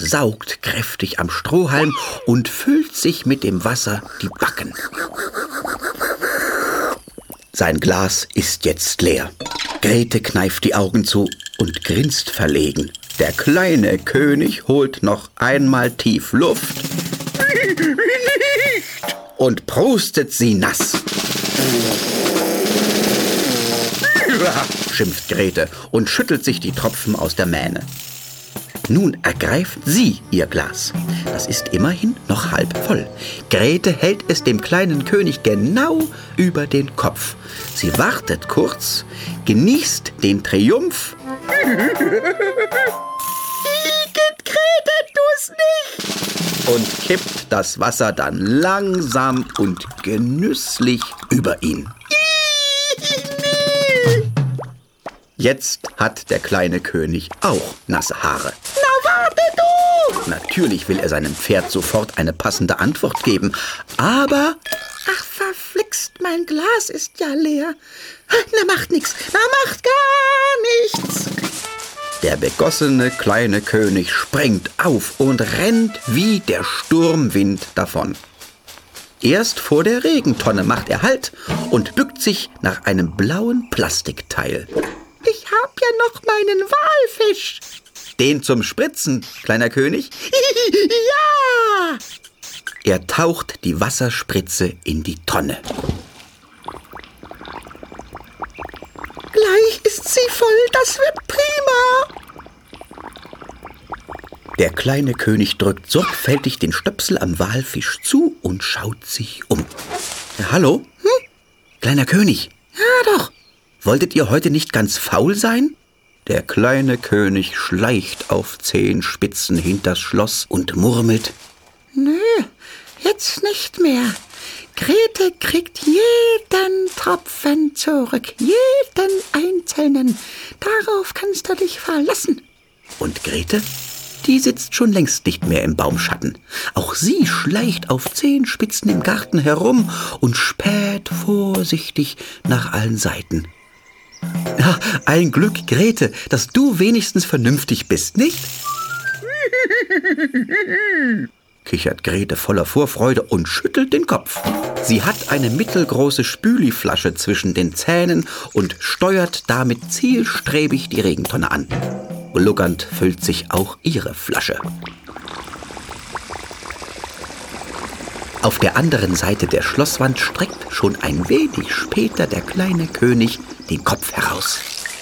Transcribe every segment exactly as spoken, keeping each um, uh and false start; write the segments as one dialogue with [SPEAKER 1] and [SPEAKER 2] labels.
[SPEAKER 1] saugt kräftig am Strohhalm und füllt sich mit dem Wasser die Backen. Sein Glas ist jetzt leer. Grete kneift die Augen zu und grinst verlegen. Der kleine König holt noch einmal tief Luft und prustet sie nass. Schimpft Grete und schüttelt sich die Tropfen aus der Mähne. Nun ergreift sie ihr Glas. Das ist immerhin noch halb voll. Grete hält es dem kleinen König genau über den Kopf. Sie wartet kurz, genießt den Triumph. Igitt, Grete, tu's nicht! Und kippt das Wasser dann langsam und genüsslich über ihn. Jetzt hat der kleine König auch nasse Haare. Na, warte du! Natürlich will er seinem Pferd sofort eine passende Antwort geben, aber... Ach, verflixt, mein Glas ist ja leer. Na, macht nix, na, macht gar nichts. Der begossene kleine König springt auf und rennt wie der Sturmwind davon. Erst vor der Regentonne macht er Halt und bückt sich nach einem blauen Plastikteil. Ich hab ja noch meinen Walfisch. Den zum Spritzen, kleiner König? Ja! Er taucht die Wasserspritze in die Tonne. Gleich ist sie voll, das wird prima. Der kleine König drückt sorgfältig den Stöpsel am Walfisch zu und schaut sich um. Ja, hallo? Hm? Kleiner König? Ja, doch. Wolltet ihr heute nicht ganz faul sein? Der kleine König schleicht auf Zehenspitzen hinters Schloss und murmelt: Nö, jetzt nicht mehr. Grete kriegt jeden Tropfen zurück, jeden einzelnen. Darauf kannst du dich verlassen. Und Grete? Die sitzt schon längst nicht mehr im Baumschatten. Auch sie schleicht auf Zehenspitzen im Garten herum und späht vorsichtig nach allen Seiten. Ja, ein Glück, Grete, dass du wenigstens vernünftig bist, nicht? Kichert Grete voller Vorfreude und schüttelt den Kopf. Sie hat eine mittelgroße Spüliflasche zwischen den Zähnen und steuert damit zielstrebig die Regentonne an. Gluckernd füllt sich auch ihre Flasche. Auf der anderen Seite der Schlosswand streckt schon ein wenig später der kleine König den Kopf heraus.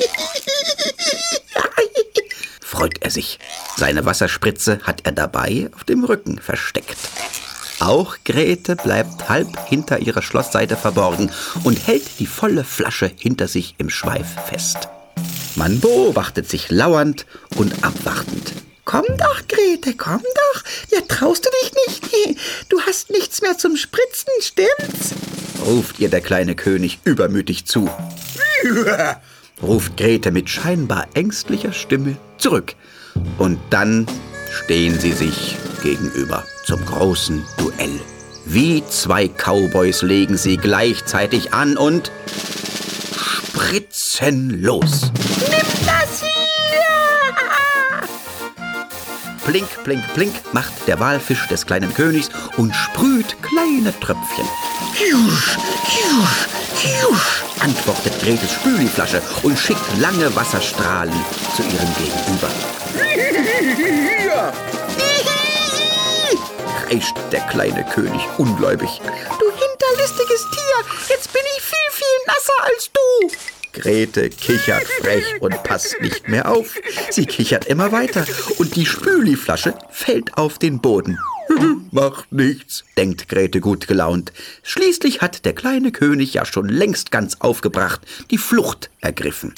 [SPEAKER 1] Freut er sich. Seine Wasserspritze hat er dabei auf dem Rücken versteckt. Auch Grete bleibt halb hinter ihrer Schlossseite verborgen und hält die volle Flasche hinter sich im Schweif fest. Man beobachtet sich lauernd und abwartend. Komm doch, Grete, komm doch. Ja, traust du dich nicht? Du hast nichts mehr zum Spritzen, stimmt's? Ruft ihr der kleine König übermütig zu. Ruft Grete mit scheinbar ängstlicher Stimme zurück. Und dann stehen sie sich gegenüber zum großen Duell. Wie zwei Cowboys legen sie gleichzeitig an und spritzen los. Nimm das hier! Blink, blink, blink macht der Walfisch des kleinen Königs und sprüht kleine Tröpfchen. Hiusch, hiusch, hiusch, antwortet Gretes Spüliflasche und schickt lange Wasserstrahlen zu ihrem Gegenüber. Kreischt der kleine König ungläubig. Du hinterlistiges Tier, jetzt bin ich viel, viel nasser als du. Grete kichert frech und passt nicht mehr auf. Sie kichert immer weiter und die Spüliflasche fällt auf den Boden. Macht nichts, denkt Grete gut gelaunt. Schließlich hat der kleine König ja schon längst ganz aufgebracht die Flucht ergriffen.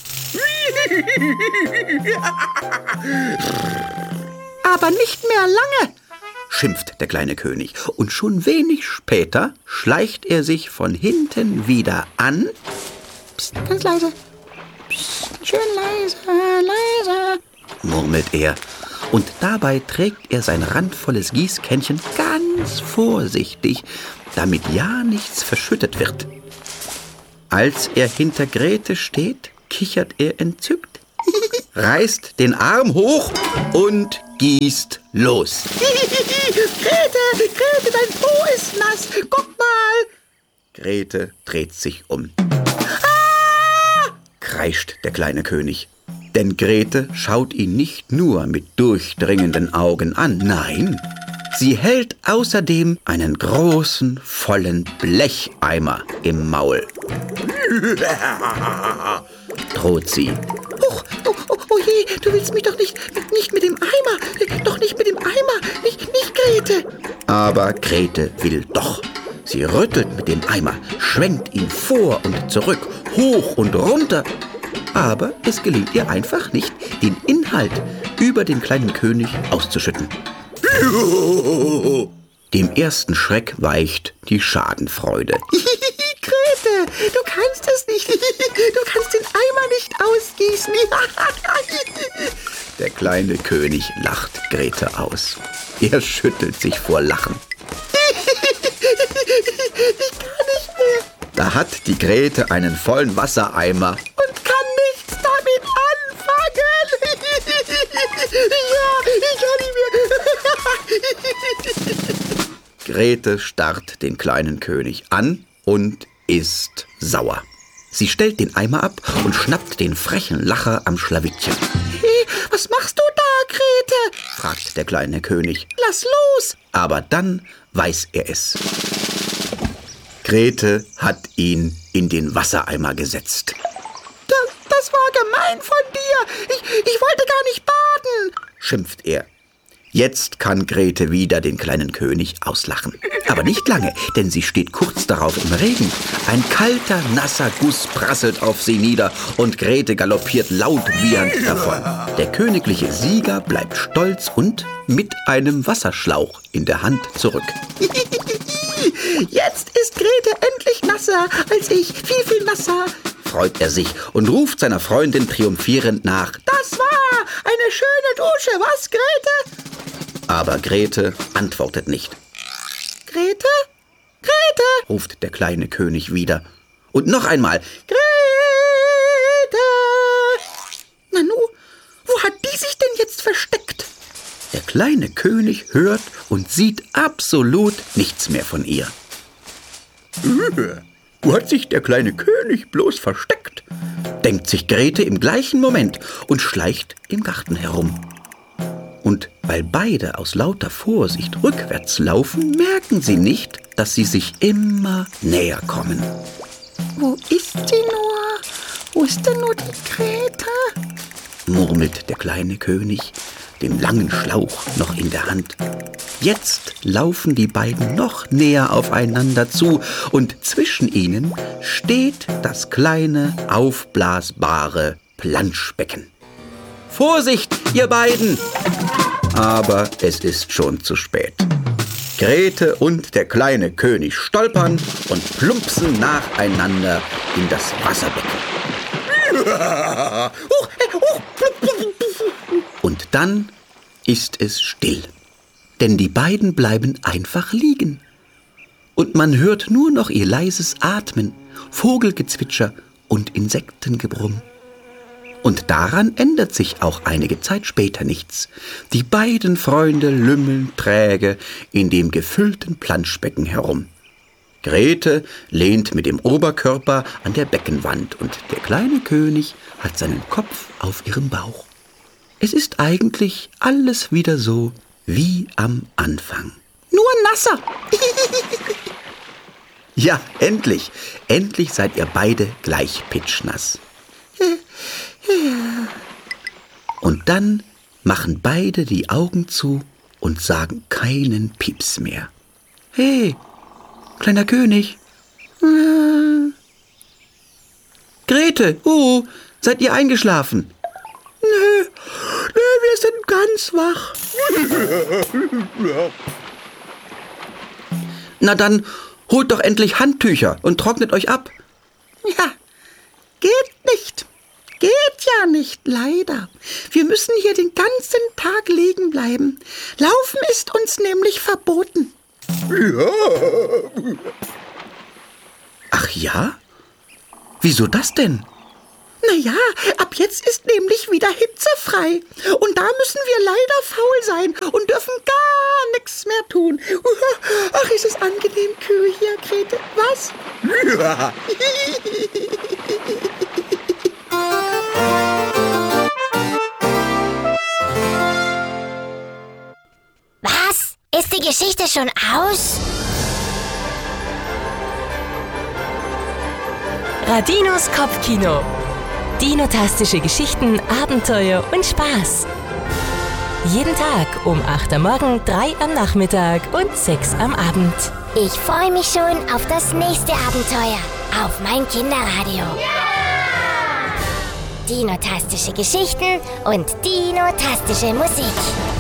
[SPEAKER 1] Aber nicht mehr lange, schimpft der kleine König. Und schon wenig später schleicht er sich von hinten wieder an. Psst, ganz leise. Psst, schön leise, leise, murmelt er. Und dabei trägt er sein randvolles Gießkännchen ganz vorsichtig, damit ja nichts verschüttet wird. Als er hinter Grete steht, kichert er entzückt. reißt den Arm hoch und gießt los.
[SPEAKER 2] Grete, Grete, dein Po ist nass. Guck mal.
[SPEAKER 1] Grete dreht sich um. Ah! Kreischt der kleine König. Denn Grete schaut ihn nicht nur mit durchdringenden Augen an, nein, sie hält außerdem einen großen, vollen Blecheimer im Maul. Droht sie.
[SPEAKER 2] Oh, oh, oh, oh je, du willst mich doch nicht, nicht mit dem Eimer, doch nicht mit dem Eimer, nicht, nicht Grete.
[SPEAKER 1] Aber Grete will doch. Sie rüttelt mit dem Eimer, schwenkt ihn vor und zurück, hoch und runter. Aber es gelingt ihr einfach nicht, den Inhalt über den kleinen König auszuschütten. Dem ersten Schreck weicht die Schadenfreude.
[SPEAKER 2] Grete, du kannst es nicht. Du kannst den Eimer nicht ausgießen.
[SPEAKER 1] Der kleine König lacht Grete aus. Er schüttelt sich vor Lachen.
[SPEAKER 2] Ich kann nicht mehr.
[SPEAKER 1] Da hat die Grete einen vollen Wassereimer
[SPEAKER 2] und kann nichts damit anfangen. Ja, ich kann nicht mehr.
[SPEAKER 1] Grete starrt den kleinen König an und ist sauer. Sie stellt den Eimer ab und schnappt den frechen Lacher am Schlawittchen.
[SPEAKER 2] Hey, was machst du da, Grete?
[SPEAKER 1] Fragt der kleine König.
[SPEAKER 2] Lass los!
[SPEAKER 1] Aber dann weiß er es. Grete hat ihn in den Wassereimer gesetzt.
[SPEAKER 2] Das, das war gemein von dir. Ich, ich wollte gar nicht baden,
[SPEAKER 1] schimpft er. Jetzt kann Grete wieder den kleinen König auslachen. Aber nicht lange, denn sie steht kurz darauf im Regen. Ein kalter, nasser Guss prasselt auf sie nieder und Grete galoppiert laut wiehernd davon. Der königliche Sieger bleibt stolz und mit einem Wasserschlauch in der Hand zurück.
[SPEAKER 2] Jetzt ist Grete endlich nasser als ich, viel, viel nasser,
[SPEAKER 1] freut er sich und ruft seiner Freundin triumphierend nach.
[SPEAKER 2] Das war eine schöne Dusche, was, Grete?
[SPEAKER 1] Aber Grete antwortet nicht.
[SPEAKER 2] Grete? Grete?
[SPEAKER 1] Ruft der kleine König wieder. Und noch einmal.
[SPEAKER 2] Grete! Nanu, wo hat die sich denn jetzt versteckt?
[SPEAKER 1] Der kleine König hört und sieht absolut nichts mehr von ihr. Wo hat sich der kleine König bloß versteckt? Denkt sich Grete im gleichen Moment und schleicht im Garten herum. Und weil beide aus lauter Vorsicht rückwärts laufen, merken sie nicht, dass sie sich immer näher kommen.
[SPEAKER 2] Wo ist sie nur? Wo ist denn nur die Grete?
[SPEAKER 1] Murmelt der kleine König, den langen Schlauch noch in der Hand. Jetzt laufen die beiden noch näher aufeinander zu und zwischen ihnen steht das kleine, aufblasbare Planschbecken. Vorsicht, ihr beiden! Aber es ist schon zu spät. Grete und der kleine König stolpern und plumpsen nacheinander in das Wasserbecken. Und dann ist es still, denn die beiden bleiben einfach liegen. Und man hört nur noch ihr leises Atmen, Vogelgezwitscher und Insektengebrumm. Und daran ändert sich auch einige Zeit später nichts. Die beiden Freunde lümmeln träge in dem gefüllten Planschbecken herum. Grete lehnt mit dem Oberkörper an der Beckenwand und der kleine König hat seinen Kopf auf ihrem Bauch. Es ist eigentlich alles wieder so wie am Anfang.
[SPEAKER 2] Nur nasser.
[SPEAKER 1] Ja, endlich. Endlich seid ihr beide gleich pitschnass. Und dann machen beide die Augen zu und sagen keinen Pieps mehr. Hey, kleiner König. Äh. Grete, oh, seid ihr eingeschlafen?
[SPEAKER 2] Nö, nö, wir sind ganz wach.
[SPEAKER 1] Na dann, holt doch endlich Handtücher und trocknet euch ab.
[SPEAKER 2] Ja, geht nicht. Geht ja nicht, leider. Wir müssen hier den ganzen Tag liegen bleiben. Laufen ist uns nämlich verboten.
[SPEAKER 1] Ja. Ach ja? Wieso das denn?
[SPEAKER 2] Naja, ab jetzt ist nämlich wieder hitzefrei. Und da müssen wir leider faul sein und dürfen gar nichts mehr tun. Ach, ist es angenehm kühl hier, Grete. Was?
[SPEAKER 1] Ja.
[SPEAKER 3] Was? Ist die Geschichte schon aus?
[SPEAKER 4] Radinos Kopfkino. Dinotastische Geschichten, Abenteuer und Spaß. Jeden Tag um acht am Morgen, drei am Nachmittag und sechs am Abend.
[SPEAKER 3] Ich freue mich schon auf das nächste Abenteuer auf mein Kinderradio. Ja! Dinotastische Geschichten und dinotastische Musik.